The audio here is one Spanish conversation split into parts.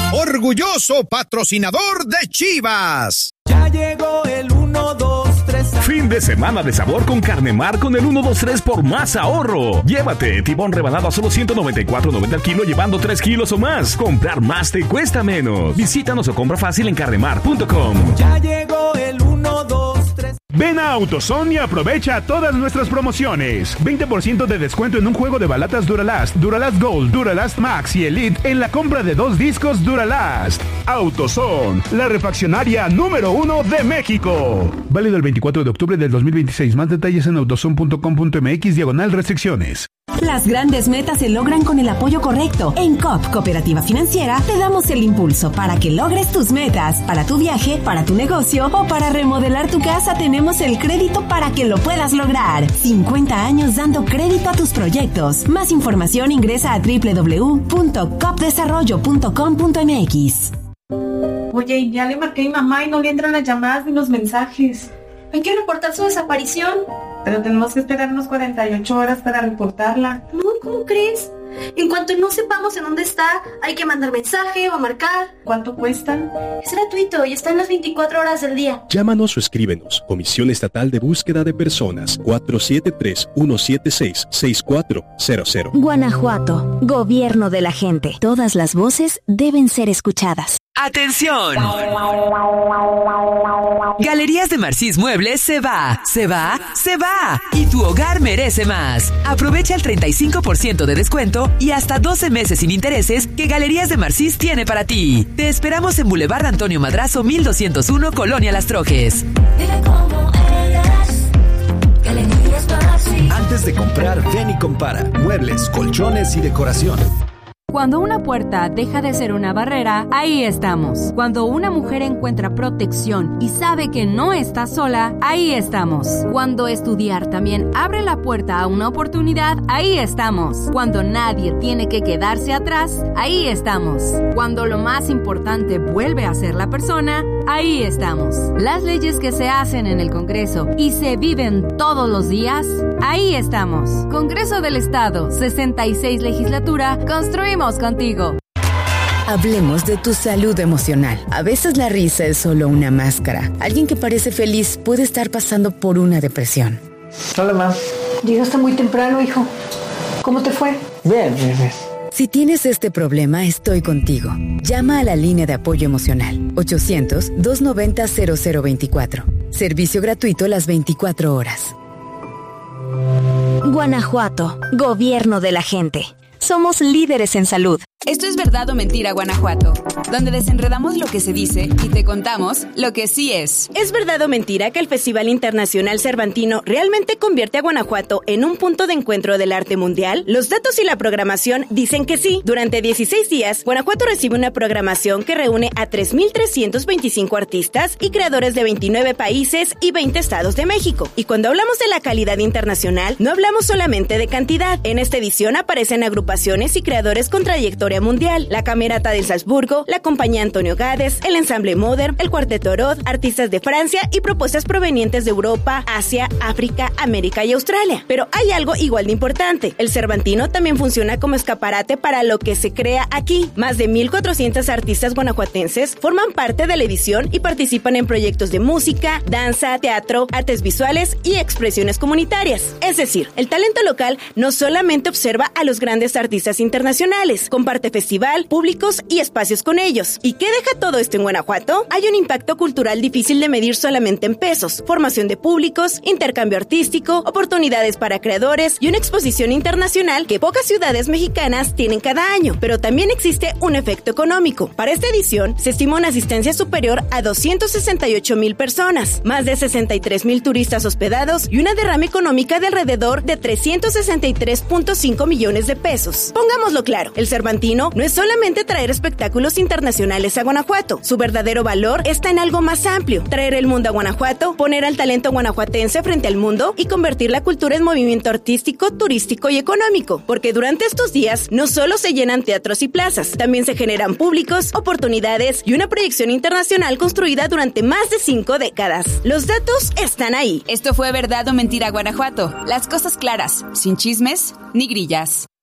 orgulloso patrocinador de Chivas. Ya llegó el 1, 2, 3. Fin de semana de sabor con Carne Mar con el 1, 2, 3 por más ahorro. Llévate tibón rebanado a solo $194.90 al kilo llevando 3 kilos o más. Comprar más te cuesta menos. Visítanos o compra fácil en carnemar.com. Ya llegó el 1, 2, 3. Ven a AutoZone y aprovecha todas nuestras promociones. 20% de descuento en un juego de balatas Duralast, Duralast Gold, Duralast Max y Elite en la compra de 2 discos Duralast. AutoZone, la refaccionaria número 1 de México. Válido el 24 de octubre del 2026. Más detalles en autozone.com.mx/restricciones. Las grandes metas se logran con el apoyo correcto. En COP, Cooperativa Financiera, te damos el impulso para que logres tus metas. Para tu viaje, para tu negocio o para remodelar tu casa, tenemos el crédito para que lo puedas lograr. 50 años dando crédito a tus proyectos. Más información ingresa a www.copdesarrollo.com.mx. Oye, ya le marqué a mi mamá y no le entran las llamadas ni los mensajes. Hay que reportar su desaparición. Pero tenemos que esperar unos 48 horas para reportarla. No, ¿cómo crees? En cuanto no sepamos en dónde está, hay que mandar mensaje o marcar. ¿Cuánto cuestan? Es gratuito y está en las 24 horas del día. Llámanos o escríbenos. Comisión Estatal de Búsqueda de Personas. 473-176-6400. Guanajuato. Gobierno de la gente. Todas las voces deben ser escuchadas. ¡Atención! Galerías de Marcís Muebles se va. Y tu hogar merece más. Aprovecha el 35% de descuento y hasta 12 meses sin intereses que Galerías de Marcís tiene para ti. Te esperamos en Boulevard Antonio Madrazo 1201, Colonia Las Trojes. Antes de comprar, ven y compara. Muebles, colchones y decoración. Cuando una puerta deja de ser una barrera, ahí estamos. Cuando una mujer encuentra protección y sabe que no está sola, ahí estamos. Cuando estudiar también abre la puerta a una oportunidad, ahí estamos. Cuando nadie tiene que quedarse atrás, ahí estamos. Cuando lo más importante vuelve a ser la persona, ahí estamos. Las leyes que se hacen en el Congreso y se viven todos los días, ahí estamos. Congreso del Estado, 66 legislatura, construimos contigo. Hablemos de tu salud emocional. A veces la risa es solo una máscara. Alguien que parece feliz puede estar pasando por una depresión. Hola, ma. Llegaste muy temprano, hijo. ¿Cómo te fue? Bien. Si tienes este problema, estoy contigo. Llama a la línea de apoyo emocional 800-290-0024. Servicio gratuito las 24 horas. Guanajuato, Gobierno de la gente. Somos líderes en salud. Esto es Verdad o Mentira, Guanajuato, donde desenredamos lo que se dice y te contamos lo que sí es. ¿Es verdad o mentira que el Festival Internacional Cervantino realmente convierte a Guanajuato en un punto de encuentro del arte mundial? Los datos y la programación dicen que sí. Durante 16 días, Guanajuato recibe una programación que reúne a 3,325 artistas y creadores de 29 países y 20 estados de México. Y cuando hablamos de la calidad internacional, no hablamos solamente de cantidad. En esta edición aparecen agrupaciones y creadores con trayectoria mundial, la Camerata de Salzburgo, la Compañía Antonio Gades, el Ensamble Modern, el Cuarteto Rod, artistas de Francia y propuestas provenientes de Europa, Asia, África, América y Australia. Pero hay algo igual de importante. El Cervantino también funciona como escaparate para lo que se crea aquí. Más de 1,400 artistas guanajuatenses forman parte de la edición y participan en proyectos de música, danza, teatro, artes visuales y expresiones comunitarias. Es decir, el talento local no solamente observa a los grandes artistas internacionales, comparte festival, públicos y espacios con ellos. ¿Y qué deja todo esto en Guanajuato? Hay un impacto cultural difícil de medir solamente en pesos, formación de públicos, intercambio artístico, oportunidades para creadores y una exposición internacional que pocas ciudades mexicanas tienen cada año. Pero también existe un efecto económico. Para esta edición se estima una asistencia superior a 268,000 personas, más de 63,000 turistas hospedados y una derrama económica de alrededor de 363.5 millones de pesos. Pongámoslo claro, el Cervantino no es solamente traer espectáculos internacionales a Guanajuato. Su verdadero valor está en algo más amplio: traer el mundo a Guanajuato, poner al talento guanajuatense frente al mundo y convertir la cultura en movimiento artístico, turístico y económico. Porque durante estos días no solo se llenan teatros y plazas, también se generan públicos, oportunidades y una proyección internacional construida durante más de 5 décadas. Los datos están ahí. Esto fue Verdad o Mentira, Guanajuato. Las cosas claras, sin chismes ni grillas.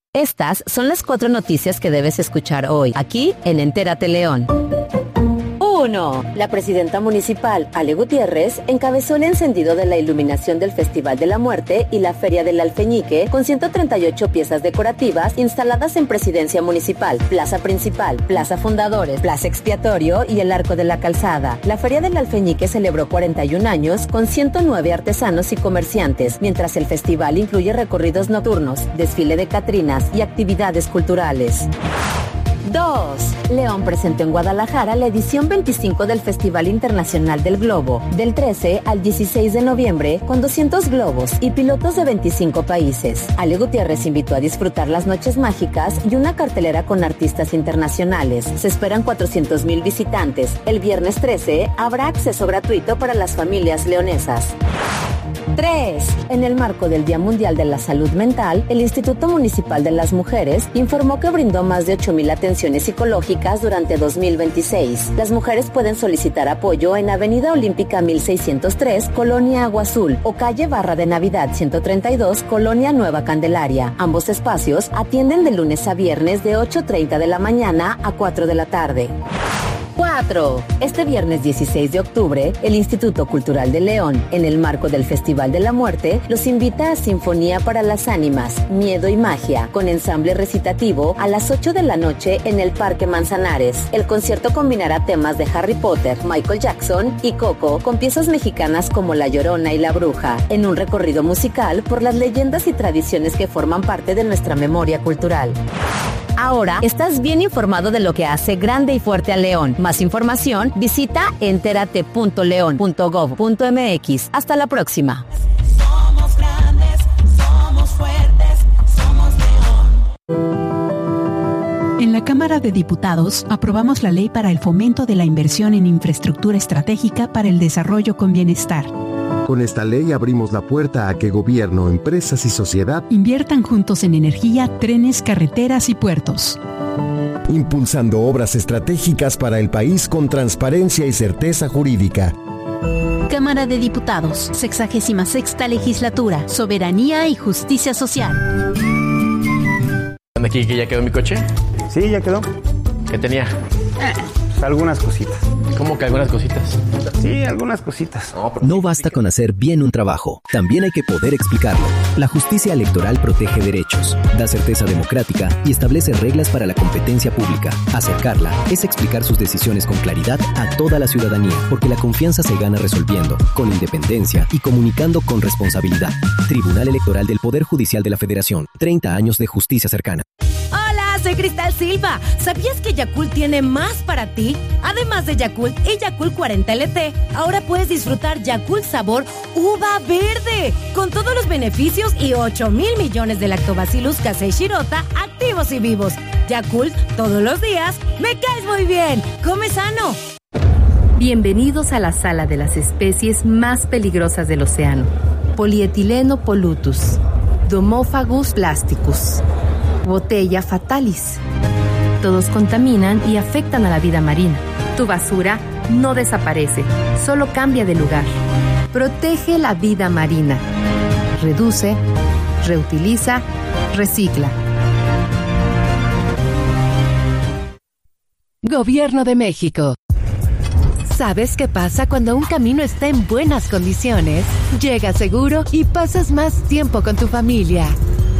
Estas son las 4 noticias que debes escuchar hoy, aquí en Entérate León. 1. La presidenta municipal, Ale Gutiérrez, encabezó el encendido de la iluminación del Festival de la Muerte y la Feria del Alfeñique con 138 piezas decorativas instaladas en Presidencia Municipal, Plaza Principal, Plaza Fundadores, Plaza Expiatorio y el Arco de la Calzada. La Feria del Alfeñique celebró 41 años con 109 artesanos y comerciantes, mientras el festival incluye recorridos nocturnos, desfile de catrinas y actividades culturales. 2. León presentó en Guadalajara la edición 25 del Festival Internacional del Globo, del 13 al 16 de noviembre, con 200 globos y pilotos de 25 países. Ale Gutiérrez invitó a disfrutar las noches mágicas y una cartelera con artistas internacionales. Se esperan 400,000 visitantes. El viernes 13 habrá acceso gratuito para las familias leonesas. 3. En el marco del Día Mundial de la Salud Mental, el Instituto Municipal de las Mujeres informó que brindó más de 8,000 atenciones psicológicas durante 2026. Las mujeres pueden solicitar apoyo en Avenida Olímpica 1603, Colonia Agua Azul, o Calle Barra de Navidad 132, Colonia Nueva Candelaria. Ambos espacios atienden de lunes a viernes de 8:30 de la mañana a 4 de la tarde. 4. Este viernes 16 de octubre, el Instituto Cultural de León, en el marco del Festival de la Muerte, los invita a Sinfonía para las Ánimas, Miedo y Magia, con ensamble recitativo a las 8 de la noche en el Parque Manzanares. El concierto combinará temas de Harry Potter, Michael Jackson y Coco con piezas mexicanas como La Llorona y La Bruja, en un recorrido musical por las leyendas y tradiciones que forman parte de nuestra memoria cultural. Ahora estás bien informado de lo que hace grande y fuerte a León. Más información, visita enterate.leon.gov.mx. Hasta la próxima. Somos grandes, somos fuertes, somos León. En la Cámara de Diputados aprobamos la ley para el fomento de la inversión en infraestructura estratégica para el desarrollo con bienestar. Con esta ley abrimos la puerta a que gobierno, empresas y sociedad inviertan juntos en energía, trenes, carreteras y puertos. Impulsando obras estratégicas para el país con transparencia y certeza jurídica. Cámara de Diputados, 66ª Legislatura, Soberanía y Justicia Social. ¿Aquí que ya quedó mi coche? Sí, ya quedó. ¿Qué tenía? Algunas cositas. ¿Cómo que algunas cositas? Sí, algunas cositas. No basta con hacer bien un trabajo, también hay que poder explicarlo. La justicia electoral protege derechos, da certeza democrática y establece reglas para la competencia pública. Acercarla es explicar sus decisiones con claridad a toda la ciudadanía, porque la confianza se gana resolviendo, con independencia y comunicando con responsabilidad. Tribunal Electoral del Poder Judicial de la Federación. 30 años de justicia cercana. Soy Cristal Silva. ¿Sabías que Yakult tiene más para ti? Además de Yakult y Yakult 40 LT, ahora puedes disfrutar Yakult sabor uva verde, con todos los beneficios y 8,000 millones de lactobacillus casei shirota activos y vivos. Yakult, todos los días, me caes muy bien. Come sano. Bienvenidos a la sala de las especies más peligrosas del océano. Polietileno pollutus, Domophagus plasticus, Botella fatalis. Todos contaminan y afectan a la vida marina. Tu basura no desaparece, solo cambia de lugar. Protege la vida marina. Reduce, reutiliza, recicla. Gobierno de México. ¿Sabes qué pasa cuando un camino está en buenas condiciones? Llega seguro y pasas más tiempo con tu familia.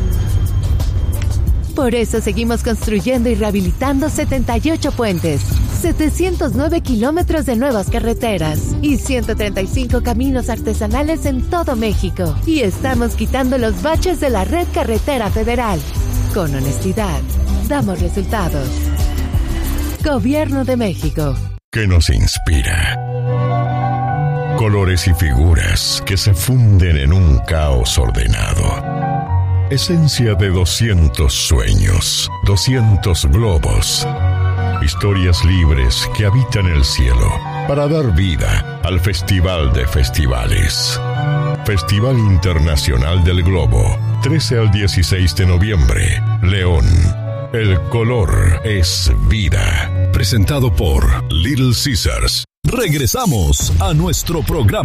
Por eso seguimos construyendo y rehabilitando 78 puentes, 709 kilómetros de nuevas carreteras y 135 caminos artesanales en todo México. Y estamos quitando los baches de la red carretera federal. Con honestidad, damos resultados. Gobierno de México. ¿Qué nos inspira? Colores y figuras que se funden en un caos ordenado. Esencia de 200 sueños, 200 globos. Historias libres que habitan el cielo para dar vida al Festival de Festivales. Festival Internacional del Globo, 13 al 16 de noviembre, León. El color es vida. Presentado por Little Caesars. Regresamos a nuestro programa.